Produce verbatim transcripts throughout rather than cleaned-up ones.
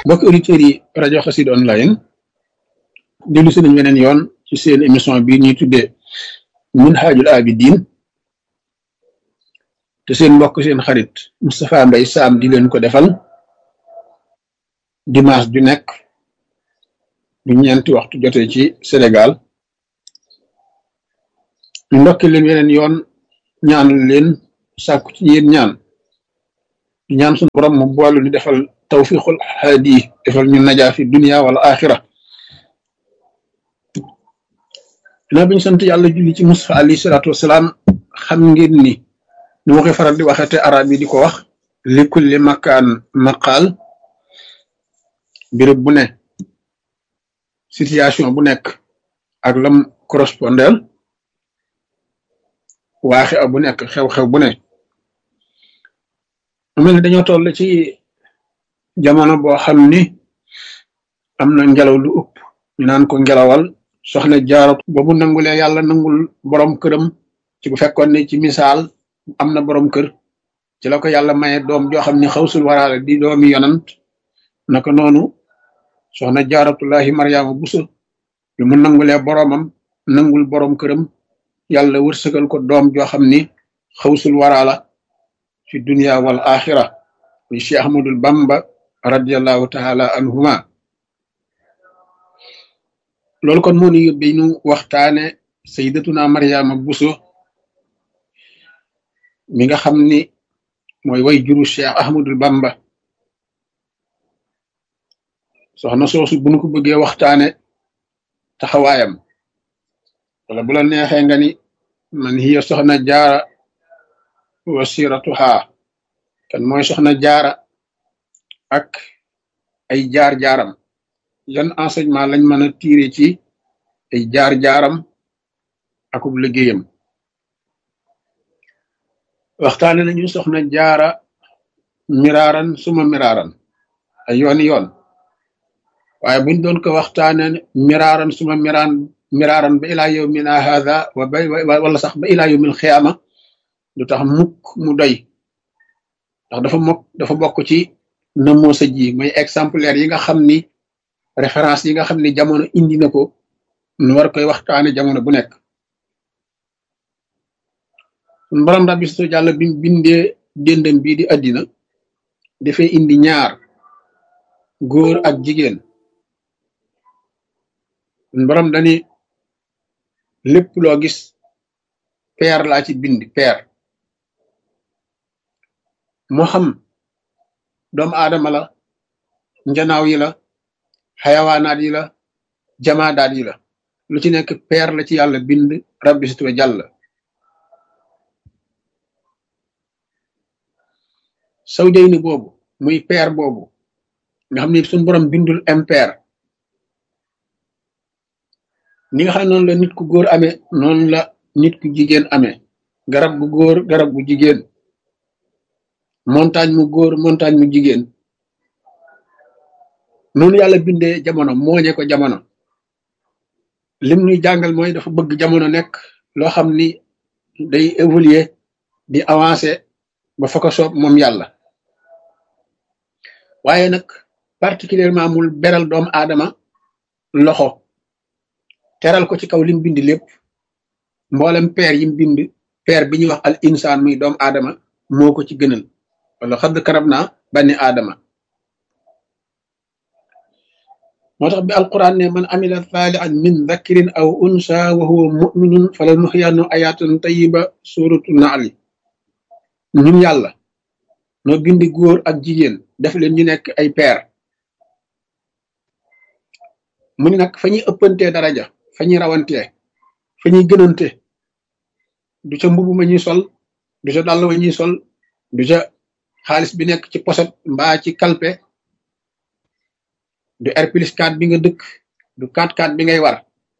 mbokk auditeurs yi rajo Xassida online dellu si nañ weneen yoon ci seen émission bi ñuy tuddee Minhajul Abidin te seen mbokk seen xarit Moustapha Mbaye Sam di leen ko defal dimanche ju nekk bu ñeenti waxtu jotee ci Sénégal ñu ndokki leen weneen yoon ñaanal leen sàkku ci yéen ñaan di ñaan suñu borom mu boolu ni defal tawfiqul haadi defal ñu najaa fi dunia wala axira dinaa bi ñu sant yàlla julli ci Mustafa alayhi salaatu wasalaam xam ngeen ni ni ma koy faral di waxee te arab yi di ko wax li kulli makaan maqaal béréb bu ne situation bu nekk ak lam correspondel waaxe a bu nekk xew-xew bu ne mu mel ni dañoo toll ci jamono boo xam ni am na ngelaw lu ëpp ñu naan ko ngelawal soxna jaaratu ba mu nangulee yàlla nangul borom këram ci bu fekkoon ne ci misaal am na borom kër ci la ko yàlla maye doom joo xam ni xawsul waraale di doomi yonant naka noonu soxna jaaratullahi maryaama buso bi mu nangulee boromam nangul borom këram yàlla wërsëgal ko doom joo xam ni xawsul waraala fi dunia wal axira muy Cheikh Ahmadul Bamba radiallahu taala anhuma loolu kon moo ni yóbbee nu waxtaane sayyidatuna maryaama buso mi nga xam ni mooy way juru Cheikh Ahmadul Bamba soxna soosu bu nu ko bëggee waxtaane taxawaayam wala bu la neexee nga ni man hiya soxna jaara wasiratuha kan mooy soxna jaara ak ay jaar-jaaram yan enseignement lañ mën a tiire ci ay jaar-jaaram akub liggéeyam waxtaane nañu soxna jaara miraaran suma miraaran ay yooni yoon waaye buñ doon ko waxtaane miraaran suma miraan miraaran ba ilaa yawmina hadha wa bay wala sax ba ilaa yawmil xiyaama du tax mukk mu doy ndax dafa mokk dafa bokk ci namoo sa ji mooy exemplaire yi nga xam ni référence yi nga xam ni jamono indi na ko nu war koy waxtaane jamono bu nekk sun borom rabbi su jàlla bi bindee déndam bii di àddina dafay indi ñaar góor ak jigéen sun borom dani lépp loo gis peer laa ci bind peer moo xam doomu aadama la njanaaw yi la xayawaanaat yi la jamaadaat yi la lu ci nekk peer la ci yàlla bind rabbi situwa jàll saw jay ni boobu muy peer boobu nga xam ne suñu borom bindul impair ni nga xam ne noonu la nit ku góor amee noonu la nit ku jigéen amee garab gu góor garab gu jigéen montagne mu góor montagne mu jigéen noonu yàlla bindee jamono mooñe ko jamono lim nuy jàngal mooy dafa bëgg jamono nekk loo xam ni day évoluer di avancer ba fa ko soob moom yàlla waaye nag particulièrement mul beral doomu aadama loxo teral ko ci kaw lim bind lépp mboolem peer yim bind peer bi ñuy wax al insaan muy doomu aadama moo ko ci gënal wala xadd karab naa bani aadama moo tax bi alquran ne man amila saalihan min dhakarin aw unsa wa huwa muminun fala nuxyanu ayatan tayiba suratu naali ñun yàlla noo bindi góor ak jigéen def leen ñu nekk ay peer mu ni nag fa ñuy ëppantee daraja fa ñuy rawantee fa ñuy gënante du ca mbubu ma ñuy sol du ca dàll ma ñuy sol du ca xaalis bi nekk ci poset mbaa ci kalpe du R plus quatre bi nga dëkk du quatre quatre bi ngay war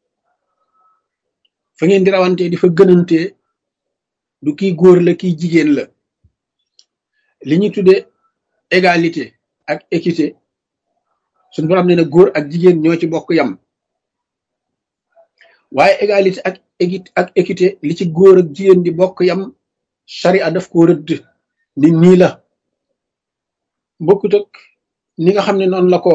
fa ngeen di rawantee di fa gënantee du kii góor la kii jigéen la li ñuy tuddee égalité ak équité suñu borom nee na góor ak jigéen ñoo ci bokk yam waaye égalité ak équité ak équité li ci góor ak jigéen di bokk yam charia daf ko rëdd ni nii la bokkut ak ni nga xam ne noonu la ko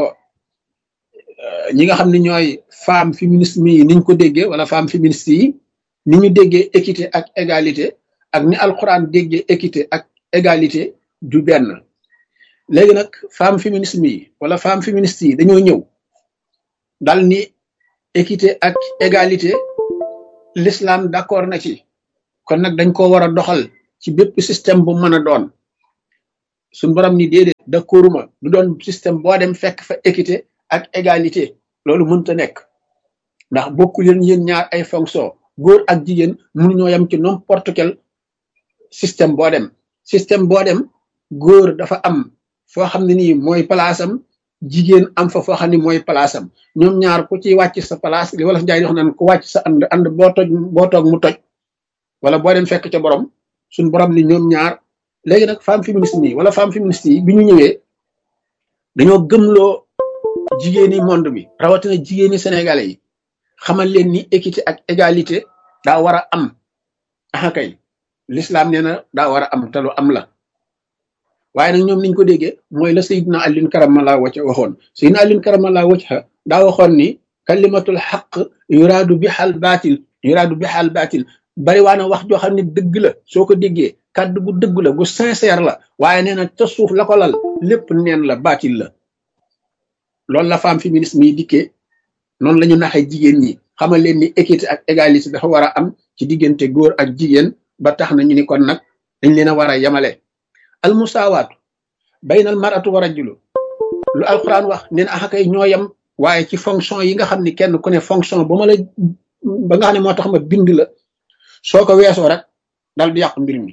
ñi nga xam ne ñooy femme féminisme yi niñ ko déggee wala femme féministe yi ni ñu déggee équité ak égalité ak ni alxuraan déggee équité ak égalité du benn. léegi nag femme féminisme yi wala femme féministe yi dañoo ñëw dal ni équité ak égalité l'islam d'accord na ci kon nag dañ ko war a doxal ci bépp système bu mën a doon suñ borom ni déedéet d'accorduma du doon système boo dem fekk fa équité ak égalité loolu mënta nekk ndax bokku leen yéen ñaar ay fonction góor ak jigéen mënuñoo yem ci n'importe quel système boo dem système boo dem góor dafa am foo xam ne nii mooy place am jigéen am fa foo xam ne mooy place am ñoom ñaar ku ci wàcc sa place li wala njaay di wax naan ku wàcc sa ànd ànd boo toj boo toog mu toj wala boo dem fekk ca borom suñ borom ni ñoom ñaar. léegi nag femme féministe yi wala femme féministe yi bi ñu ñëwee dañoo gëmloo jigéeni monde bi rawatina jigéeni sénégalais yi xamal leen ni équité ak égalité daa war a am ah kay l'islam nee na daa war a am te lu am la waaye nag ñoom niñ ko déggee mooy la Seydina Alioune karamallahu wajha waxoon Seydina Alioune karamallahu wajha daa waxoon ni kalimatul xaq yuraadu bihal baatil yuraadu bihal baatil bari waa na wax joo xam ne dëgg la soo ko déggee kàddu gu dëgg la gu sincère la waaye nee na ca suuf la ko lal lépp neen la baatil la loolu la femme féministe mi dikkee noonu la ñu naxee jigéen ñi xamal leen ni équité ak égalité dafa war a am ci diggante góor ak jigéen ba tax na ñu ni kon nag dañ leen a war a yemale al musaawaatu baynal mar'atu wa rajulu lu alquran wax nee na axakay ñoo yem waaye ci fonction yi nga xam ni kenn ku ne fonction ba ma la ba nga xam ne moo tax ma bind la soo ko weesoo rek dal di yàq mbir mi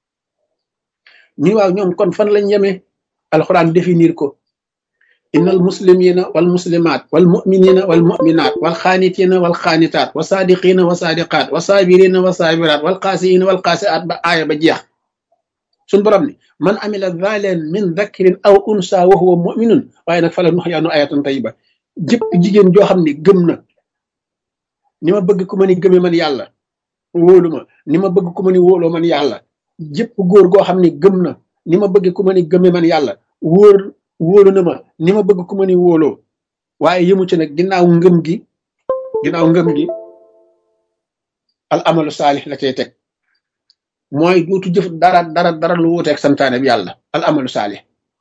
ñi waaw ñoom kon fan lañ yemee alquran définir ko innal muslimina wal muslimat wal muminina wal muminat wal xaanitina wal xaanitat wa sadiqina wa sadiqat wa sabirina wa sabirat wal qaasiina wal qaasiat ba aaya ba jeex suñ borom ni man amila zaliman min dhakarin aw unsa wa huwa muminun waaye nag fala nuxyaanu ayatan tayyiba jëpp jigéen joo xam ne gëm na ni ma bëgg ku ma ni gëme man yàlla wóolu ma ni ma bëgg ku ma ni wóoloo man yàlla jëpp góor goo xam ne gëm na ni ma bëgg ku ma ni gëme man yàlla wóor wóolu na ma ni ma bëgg ku ma ni wóoloo waaye yëmu ci nag ginnaaw ngëm gi ginnaaw ngëm gi al amalu saalih la cay teg mooy duutu jëf dara dara dara lu wuuteeg santaane bi yàlla al amalu saalih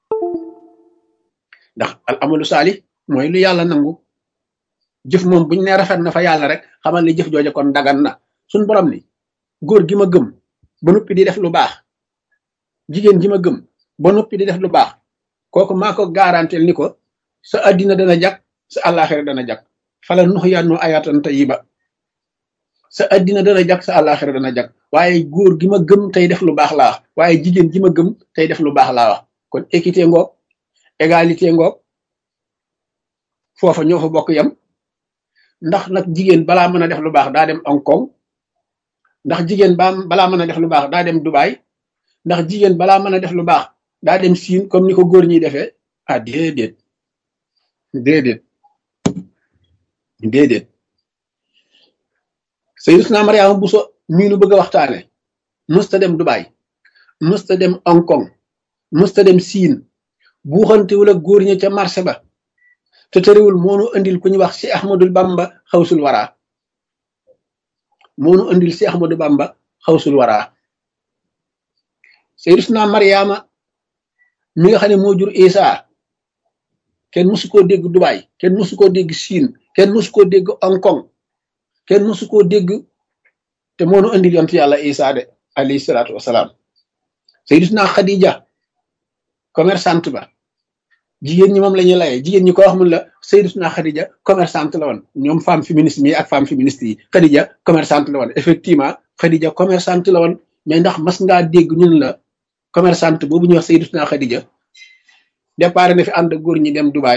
ndax al amalu saalih mooy lu yàlla nangu jëf moom buñ ne rafet na fa yàlla rek xamal ni jëf jooje kon dagan na suñ borom ni góor gi ma gëm ba noppi di def lu baax jigéen ji ma gëm ba noppi di def lu baax kooku maa ko garantel ni ko sa addina dana jag sa àllaaxira dana jag fala nuxyaanu ayatan tayyiba sa addina dana jag sa àllaaxira dana jag waaye góor gi ma gëm tey def lu baax laa wax waaye jigéen ji ma gëm tey def lu baax laa wax kon équité ngoog égalité ngoog foofa ñoo fa bokk yam ndax nag jigéen balaa mën a def lu baax daa dem Hong Kong ndax jigéen ba balaa mën a def lu baax daa dem Dubai ndax jigéen balaa mën a def lu baax daa dem Siin comme ni ko góor ñi defee ah déedéet déedéet déedéet Sayyidatuna Mariama Bousso mii nu bëgg a waxtaane musta dem Dubai musta dem Hong Kong musta dem Siin buuxantewul ak góor ñi ca marché ba te tëriwul moonu andil ku ñu wax si Ahmadul Bamba xawsul waraa moonu andil si Ahmadou Bamba xawsul waraa Sayyidatuna Mariama mi nga xam ne moo jur Isa kenn musu koo dégg Dubai kenn musu koo dégg Chine kenn musu koo dégg Hong Kong kenn musu koo dégg te moonu andil yontu yàlla Isa de alayhi salaatu wasalaam Sayyidatuna Khadija commerçante ba jigéen ñi moom la ñuy layee jigéen ñi ko wax mun la Sayyidatuna Khadija commerçante la woon ñoom femme féministe mi ak femme féministe yi Khadija commerçante la woon effectivement Khadija commerçante la woon mais ndax mas ngaa dégg ñun la commerçante boobu ñuy wax Sayyidatuna Khadija départ na fi ànd ak góor ñi dem Dubai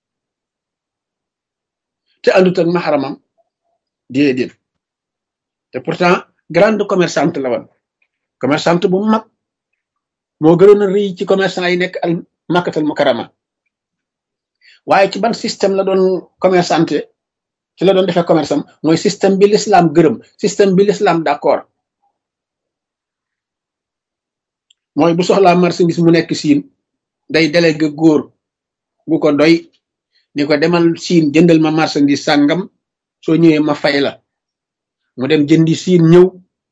te àndut ak maxaramam déedéet te pourtant grande commerçante la woon commerçante bu mag moo gënoon a rëy ci commerçant yi nekk al Makkatal Mukarrama waaye ci ban système la doon commerçante ci la doon defee commerce am mooy système bi l'islam gërëm système bi l'islam d'accord mooy bu soxlaa marchandise mu nekk Siin day délégué góor bu ko doy ni ko demal siin jëndal ma marchandise sàngam soo ñëwee ma fay la mu dem jëndi siin ñëw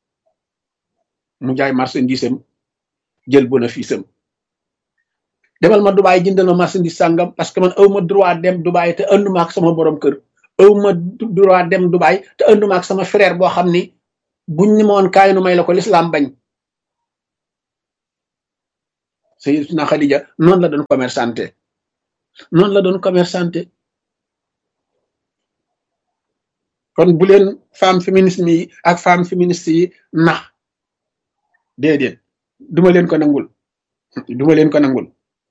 mu jaay marchandise am jël bénéfice am demal ma Dubaay jëndal ma marchandise sàngam parce que man aw ma droit dem Dubaay te anduma ak sama borom kër aw ma droit dem Dubaay te anduma ak sama frère boo xam ni buñ ni ma woon kaay nu may la ko l'islam bañ. Sayyidatuna Khadija noonu la doon commerçante noonu la doon commerçante kon bu leen femme féminisme yi ak femme féministe yi nax déedéet duma leen ko nangul duma leen ko nangul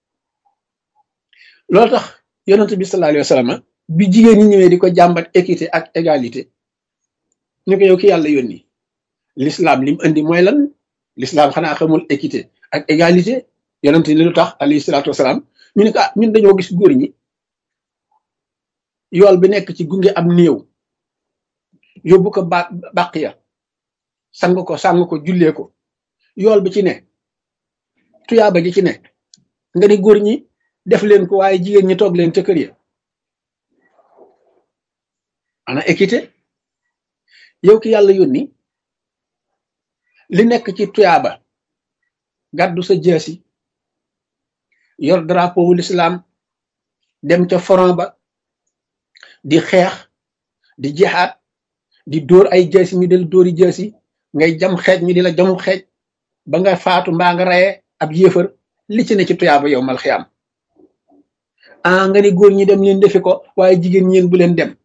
loolu tax yonent bi sallallahu alayhi wa sallam bi jigéen ñi ñëwee di ko jàmbat équité ak égalité ñu ko yow ki yàlla yónni l'islam lim andi mooy lan l'islam xanaa xamul équité ak égalité yonent ni lu tax alayhi salaatu wasalaam ñu ne ko ah ñun dañoo gis góor ñi yool bi nekk ci gunge am néew yóbbu ko ba bàq ya sang ko sang ko jullee ko yool bi ci ne tuyaaba ji ci ne nga ni góor ñi def leen ko waaye jigéen ñi toog leen ca kër ya ana équité yow ki yàlla yónni li nekk ci tuyaaba gàddu sa jaasi yor drapeau wu l'islam dem ca front ba di xeex di jihaad di dóor ay jaasi mi del dóori jaasi ngay jam xeej mi di la jamu xeej ba nga faatu mbaa nga rayee ab yéefar li ci ne ci tuyaaba yow mal xiyaam ah nga ni góor ñi dem leen defi ko waaye jigéen ñeen bu leen dem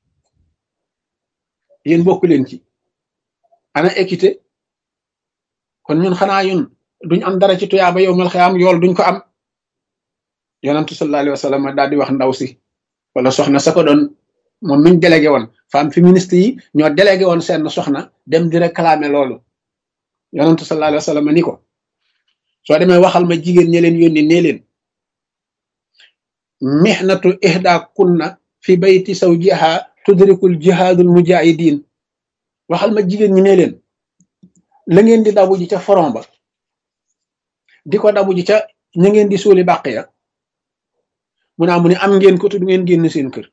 yéen bokku leen ci ana équité kon ñun xanaa ñun duñ am dara ci tuyaaba yow mal xiyaam yool duñ ko am yonantu sallallahu alayhi wa sallam daal di wax ndaw si wala soxna sa ko doon moom miñ délégué woon femme féministe yi ñoo délégué woon seen soxna dem di réclamer loolu yonantu sallallahu alayhi wa sallam ni ko soo demee waxal ma jigéen ñi leen yónni nee leen mihnatu ihda kunna fi bayti zawjiha tudrikul jihadul mujahidin waxal ma jigéen ñi nee leen la ngeen di dabu ji ca front ba di ko dabu ji ca ña ngeen di suuli bàq ya mu naa mu ne am ngeen ko te du ngeen génn seen kër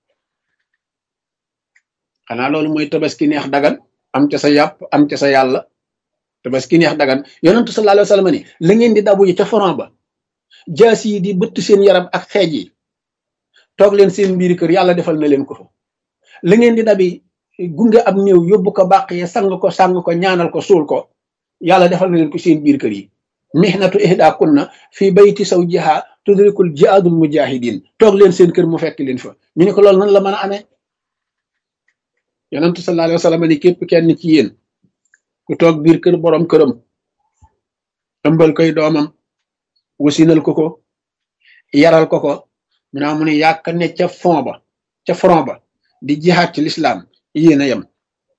xanaa loolu mooy tabaski neex dagan am ca sa yàpp am ca sa yàlla tabaski neex dagan yonentu sallallahu alayhi wa sallam ni la ngeen di dabu ji ca front ba jaas yi di bëtt seen yaram ak xeej yi toog leen seen biir kër yàlla defal na leen ko fa la ngeen di dabi gunge ab néew yóbbu ko bàq ya sang ko sang ko ñaanal ko suul ko yàlla defal na leen ko seen biir kër yi mihnatu ihda kunna fi bayti zawjiha tudrikul jihaadul mujahidin toog leen seen kër mu fekk leen fa ñu ne ko loolu nan la mën a amee yonentu sallallahu alayhi wa sallam ni képp kenn ci yéen ku toog biir kër borom këram ëmbal koy doomam wasinal ko ko yaral ko ko mu naa mu ne yàkk ne ca fond ba ca front ba di jihaad ci l'islam yéen a yem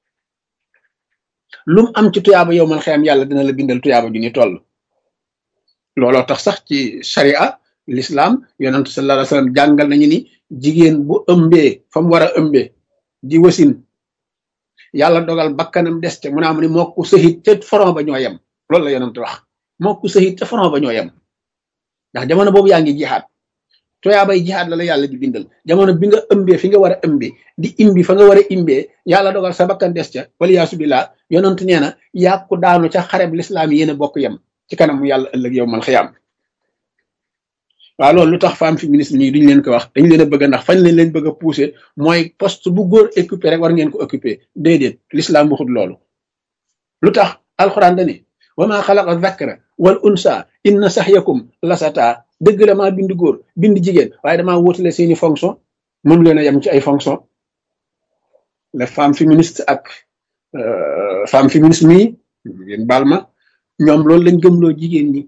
lum am ci tuyaaba yow man xeyam yàlla dina la bindal tuyaaba ju ni toll looloo tax sax ci sharia l'islam yonentu sallallahu alayhi wa sallam jàngal nañu ni jigéen bu ëmbee fa mu war a ëmbee di wasin yàlla dogal bakkanam des ca mu naa mu ne moo ko sëhit ca front ba ñoo yem loolu la yonentu wax moo ko sëhit ca front ba ñoo yem ndax jamono boobu yaa ngi jihaad tuyaabay jihaad la la yàlla di bindal jamono bi nga ëmbee fi nga war a ëmbee di imbi fa nga war a imbee yàlla dogal sa bakkan des ca wala yaasu billah yonentu nee na yàkku daanu ca xareb l'islam yéen a bokk yem ci kanamu yàlla ëllëg yow mal xiyaam waaw loolu lu tax femme féministe nii duñ leen ko wax dañ leen a bëgg a ndax fañ leen leen bëgg a pousser mooy poste bu góor occupé rek war ngeen ko occupé déedéet l'islam waxut loolu lu tax alxuraan dani wa maa xalaqa dhakara wal unsa inna sahyakum lasata dëgg la maa bind góor bind jigéen waaye damaa wóotale seeni fonction mënu leen a yem ci ay fonction les femmes féministes ak femme féministe mii ngeen baal ma ñoom loolu lañ gëmloo jigéen ñi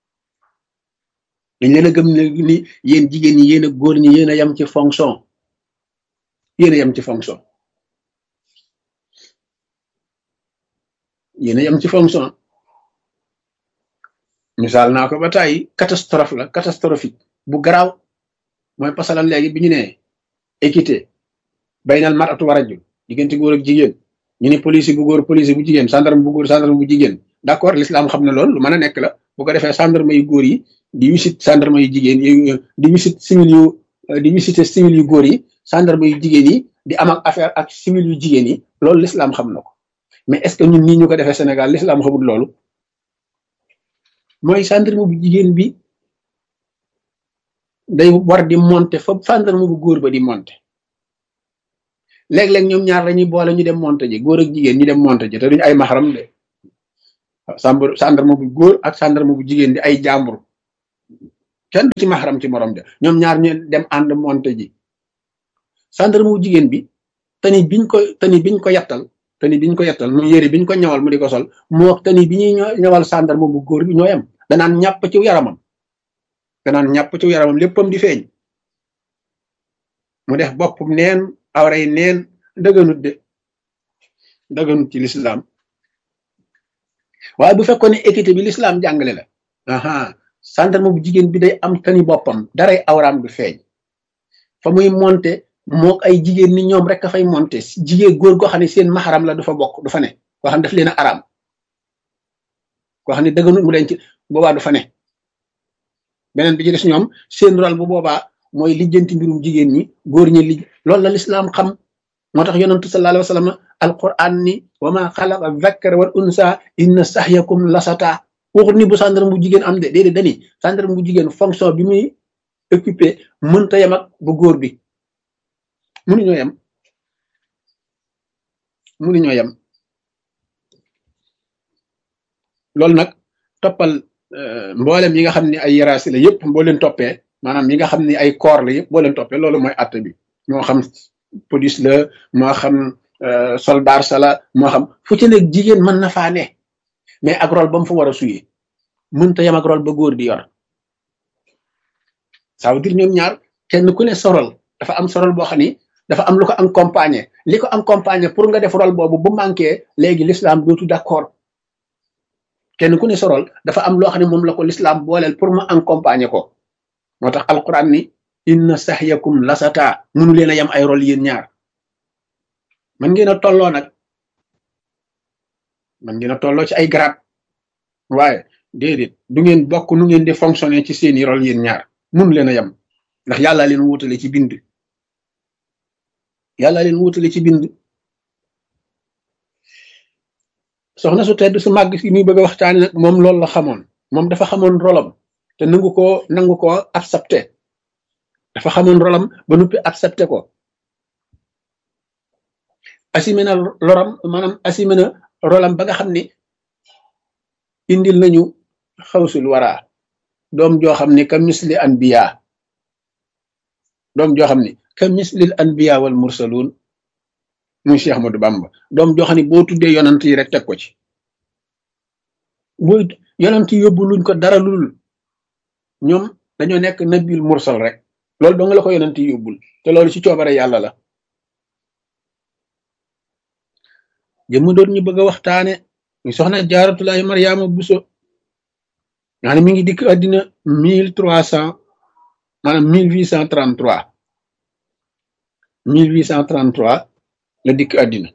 dañ leen a gëm ne ni yéen jigéen ñi yéen a góor ñi yéen a yem ci fonction yéen a yem ci fonction yéen a yem ci fonction misaal naa ko ba tàyyi catastrophe la catastrophique bu garaaw mooy pasalan léegi bi ñu ne équité baynal mar'atu wa rajul diggante góor ak jigéen ñu ne police bu góor police bu jigéen gendarme bu góor gendarme bu jigéen d'accord l'islam xam ne loolu lu mën a nekk la bu ko defee gendarme yu góor yi di visite gendarme yu jigéen yi di visite civil yu di visiter civil yu góor yi gendarme yu jigéen yi di am ak affaire ak civil yu jigéen yi loolu l'islam xam na ko mais est-ce que ñun nii ñu ko defee Sénégal l'islam xamul loolu mooy gendarme bu jigéen bi day war di monter fa gendarme bu góor ba di monter léeg-léeg ñoom ñaar dañuy boole ñu dem monter ji góor ak jigéen ñu dem monter ji te duñu ay maxaram de samb gendarme bu góor ak gendarme bu jigéen di ay jàmbur kenn du ci maxaram ci morom ja ñoom ñaar ñu dem ànd monter ji gendarme bu jigéen bi tani biñ ko tani biñ ko yattal tani biñ ko yattal mu yëri biñ ko ñawal mu di ko sol mu wax tani bi ñuy ñawal gendarme bu góor bi ñooyam danaan ñàpp ci yaramam danaan ñàpp ci yaramam léppam di feeñ mu def boppam neen awray neen dëgganut de dëgganut ci l'islam waaye bu fekkoon ne équité bi l'islam jàngale la aha gendarme bu jigéen bi day am tani boppam daray awraam du feeñ fa muy monter moo ay jigéen ni ñoom rek a fay monter jigéen góor goo xam ne seen maxaram la du fa bokk du fa ne koo xam ne daf leen a araam koo xam ne dëgganut mu denc boobaa du fa ne beneen bi ci des ñoom seen rôle bu boobaa mooy lijjanti mbirum jigéen ñi góor ñi li loolu la l'islam xam moo tax yonentu sallallahu alayhi wa sallam alquran ni wa ma xalaqa dhakara wal unsa inna sahyakum lasata waxut ni bu gendarme bu jigéen am de déedéet dani gendarme bu jigéen fonction bi muy occupé mënta yem ak bu góor bi mënuñoo yem mënuñoo yem loolu nag toppal mboolem yi nga xam ne ay yaraasi la yëpp boo leen toppee maanaam yi nga xam ne ay corps la yëpp boo leen toppee loolu mooy atte bi moo xam police la moo xam soldat sa la moo xam fu ci nekk jigéen mën na faa ne mais ak rôle ba mu fa war a suyee mënta yem ak rôle ba góor di yor ça veut dire ñoom ñaar kenn ku ne sorol dafa am sorol boo xam ni dafa am lu ko accompagner li ko accompagner pour nga def rôle boobu bu manqué léegi l'islam dootu d'accord kenn ku ne sorol dafa am loo xam ne moom la ko l'islam booleel pour mu accompagner ko moo tax alquran ni inna sahyakum lasata mënu leen a yem ay rôle yéen ñaar man ngeen a tolloo nag man ngeen a tolloo ci ay grade waaye déedéet du ngeen bokk nu ngeen di fonctionner ci seeni rôle yéen ñaar mënu leen a yem ndax yàlla leen wutale ci bind yàlla leen wutale ci bind soxna su tedd su màgg si muy bëgg a waxtaane nag moom loolu la xamoon moom dafa xamoon rolam te nangu koo nangu koo accepté dafa xamoon rolam ba noppi accepté ko assumé na loram maanaam assumé na rolam ba nga xam ni indil nañu xawsul wara doom joo xam ni ka misli anbiya doom joo xam ni ka mislil anbiya wal mursalun muy Cheikh Ahmadou Bamba doom joo xam ne boo tuddee yonant yi rek teg ko ci boo yonant yi yóbbu luñ ko dara lul ñoom dañoo nekk nabil mursal rek loolu doo nga la ko yonant yi yóbbul te loolu ci coobare yàlla la jëmu doon ñu bëgg a waxtaane ñu soxna Jaaratulaay Mariama Buso nga xam ne mi ngi dikk àddina mille trois cent maanaam mille huit cent trente-trois mille huit cent trente-trois la dikk àddina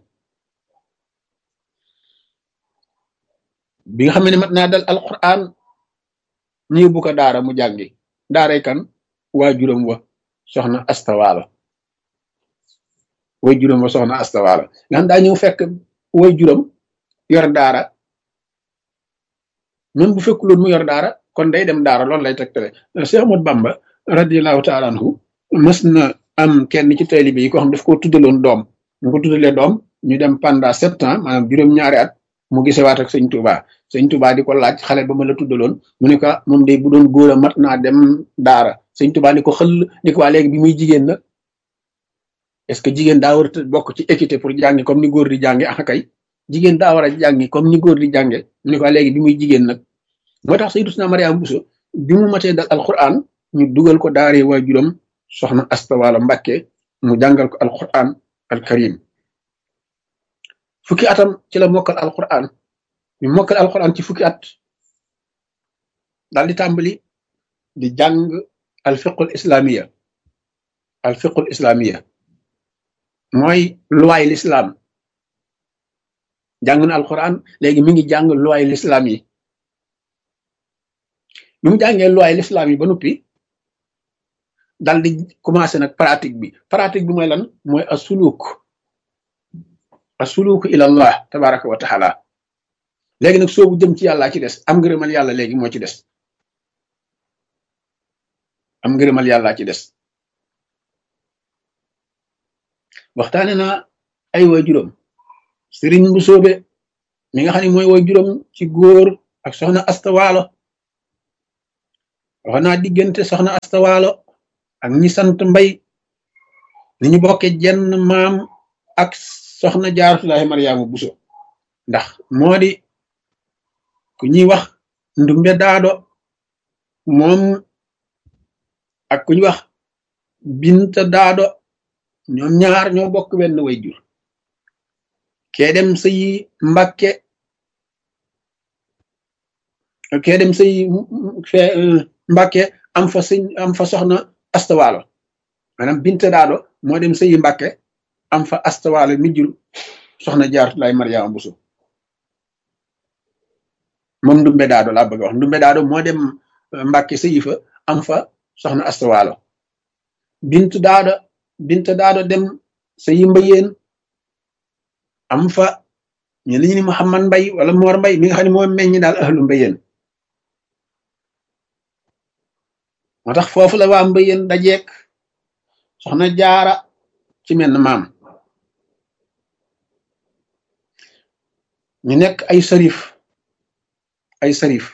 bi nga xam ne mat naa dal alquran ñu yóbbu ko daara mu jàngi daaray kan waajuram wa soxna astawaala waajuram wa soxna astawaala nga xam daa ñëw fekk waajuram yor daara même bu fekkuloon mu yor daara kon day dem daara loolu lay tegtale Cheikh Ahmadou Bamba radiyallahu taala anhu mas na am kenn ci taalibe yi ko xam daf ko tuddaloon doom mu ko tuddalee doom ñu dem pendant sept ans maanaam juróom-ñaari at mu gisewaat ak sëñ Touba sëñ Touba di ko laaj xale ba ma la tuddaloon mu ne ko moom day bu doon góor a mat naa dem daara sëñ Touba ni ko xëll ni ko waa léegi bi muy jigéen nag est-ce que jigéen daa war a bokk ci équité pour jàngi comme ni góor di jànge ak kay jigéen daa war a jàngi comme ni góor di jànge mu ne ko waa léegi bi muy jigéen nag moo tax Sayyidatuna Mariama Bousso bi mu matee dal alquran ñu dugal ko daaree waajuram soxna Astawaala Mbàkke mu jàngal ko alquran alkarim fukki atam ci la mokkal alquran ñu mokkal alquran ci fukki at daal di tàmbali di jàng alfiqul islamiya alfiqul islamiya mooy luwaay l'islam jàng na alquran léegi mi ngi jàng luwaay l'islam yi bi mu jàngee loi l'islam yi ba noppi dal di commencé nag pratique bi pratique bi mooy lan mooy asuluk asuluk ila allah tabaraka wa taala léegi nag soobu jëm ci yàlla ci des am ngërëmal yàlla léegi moo ci des am ngërëmal yàlla ci des waxtaane na ay waajuram sëriñ bu soobe mi nga xam ne mooy waajuram ci góor ak soxna astawaalo wax naa diggante soxna astawaalo ak ñi sant mbay ni ñu bokke jenn maam ak soxna jaaratullahi maryaama buso ndax moo di ku ñuy wax ndumbe daado moom ak ku ñuy wax binta daado ñoom ñaar ñoo bokk benn way jur kee dem sëyi mbàkke kee dem sëyi fee mbàkke am fa sëñ am fa soxna astawaalo maanaam binta daado moo dem sëyi mbàkke am fa astawaalo mi jur soxna jaaratullahi maryaama buso moom ndumbe daado laa bëgg a wax ndumbe daado moo dem mbàkke sëyi fa am fa soxna astawaalo bintu daado bintu daado dem sëyi mbayeen am fa ñu li ñu ni Muhammad Mbay wala Moor Mbay mi nga xam ne moo meññi daal ahlu mbayeen moo tax foofu la waa mbayeen dajeek soxna jaara ci menn maam ñu nekk ay sarif ay sarif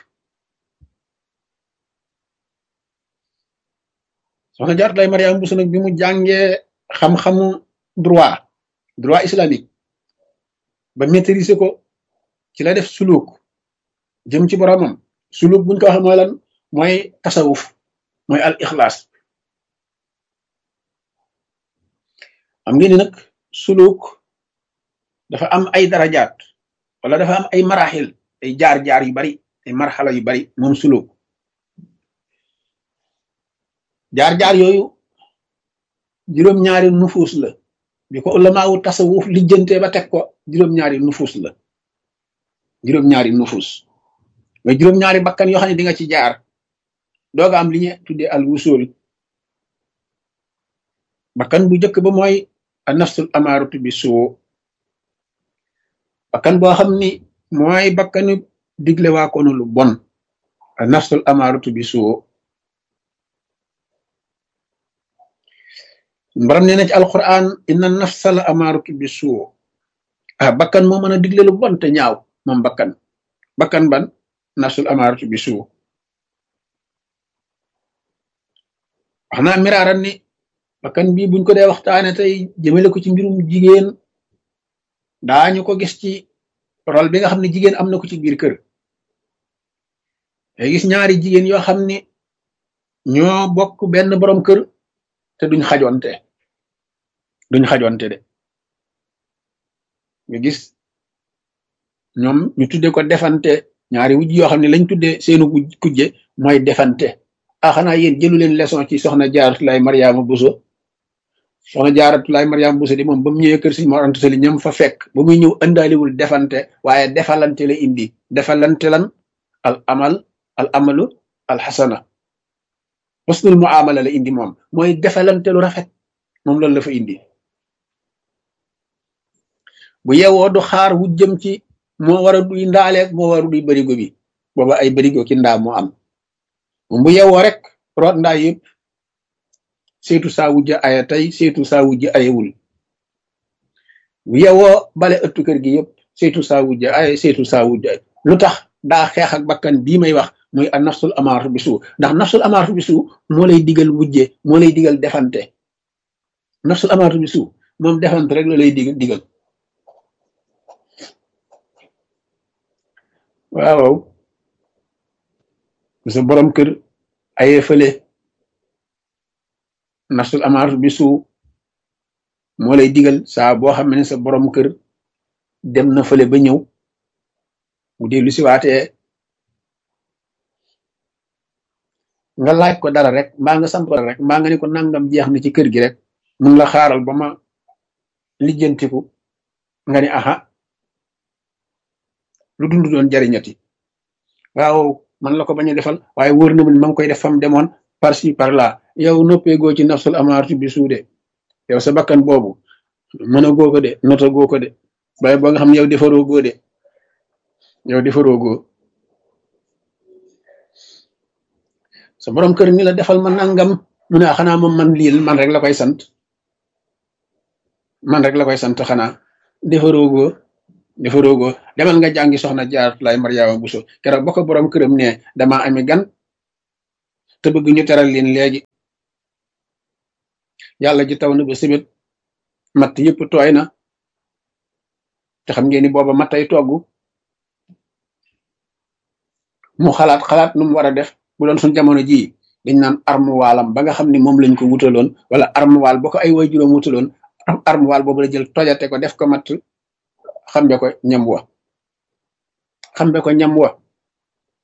soxna jaaratullahi maryaama buso nag bi mu jàngee xam-xamu droit droit islamique ba maîtriser ko ci la def suluk jëm ci boromam suluk buñ ko waxee mooy lan mooy tasawuf mooy al ixlaas am ngeen ni nag suluk dafa am ay darajaat wala dafa am ay maraxil ay jaar-jaar yu bari ay marxala yu bari moom suluk jaar-jaar yooyu juróom-ñaari nufuus la bi ko ulamaawu tasawuf lijjante ba teg ko juróom-ñaari nufuus la juróom-ñaari nufuus mooy juróom-ñaari bakkan yoo xam ne di nga ci jaar dooga am li ñu tuddee al wusul bakkan bu njëkk ba mooy a nafsul amaaratu bi suu bakkan boo xam ni mooy bakkanu digle waa koonu lu bon a nafsul amaaratu bi suu mbaram nee na ci alquran inna nafsa la amaaratu bi suu ah bakkan moo mën a digle lu bon te ñaaw moom bakkan bakkan ban nafsul amaaratu bi suu wax naa miraaran ni bakkan bii buñ ko dee waxtaane tey jëmale ko ci mbirum jigéen daañu ko gis ci rôle bi nga xam ne jigéen am na ko ci biir kër day gis ñaari jigéen yoo xam ni ñoo bokk benn borom kër te duñ xajonte duñ xajonte de nga gis ñoom ñu tudde ko defante ñaari wujj yoo xam ne lañ tudde seenu kujje mooy defante ah xanaa yéen jëlu leen leçon ci soxna jaaratullahi maryaama buso soxna jaaratullahi maryaama buso di moom ba mu ñëwee kër si Mor Anta Sali ñam fa fekk ba muy ñëw ëndaaliwul defante waaye defalante la indi defalante lan al amal al amalu al xasana husnul muamala la indi moom mooy defalante lu rafet moom loolu la fa indi bu yewoo du xaar wu jëm ci moo war a duy ndaaleeg moo war a duy barigo bi booba ay barigo ki ndaa moo am moom bu yewoo rek root ndaa yëpp seetu saa wujja aya tey seetu saa wujja ayewul bu yewoo bale ëttu kër gi yëpp seetu saa wujja ay seetu saa wujja ay lu tax daa xeex ak bakkan bii may wax muy a nafsul amaaratu bi suu ndax nafsul amaaratu bi suu moo lay digal wujje moo lay digal defante nafsul amaaratu bi suu moom defante rek la lay digal digal waaw sa borom kër ayee fële nafsul amaaratu bi suu moo lay digal saa boo xam ne sa borom kër dem na fële ba ñëw bu dee lu si waatee nga laaj ko dara rek mbaa nga sant ko dara rek mbaa nga ne ko nangam jeex na ci kër gi rek mun la xaaral ba ma lijjantiku nga ni aha lu dund doon jariñati waaw man la ko bañ a defal waaye wóor na ma ma ngi koy def fam demoon par ci par là yow noppee goo ci nafsul amaaratu bi suude yow sa bakkan boobu mën a goo ko de nota goo ko de waaye ba nga xam ne yow defaroo goo de yow defaroo goo sa borom kër ni la defal ma nangam mu ne xanaa moom man lii man rek la koy sant man rek la koy sant xanaa defaroo goo defaroo goo demal nga jàngi soxna jaar lay Mariama Buso keroog ba ko borom këram ne damaa ami gan te bëgg ñu teral leen léegi yàlla ji taw na ba sibit matt yëpp tooy na te xam ngeen ni booba mattay togg mu xalaat xalaat nu mu war a def bu doon suñ jamono jii dañ naan armuwaalam ba nga xam ne moom lañ ko wutaloon wala armuwaal ba ko ay way juróom wutaloon armuwaal boobu la jël tojate ko def ko matt xambe ko ñam wa xambe ko ñam wa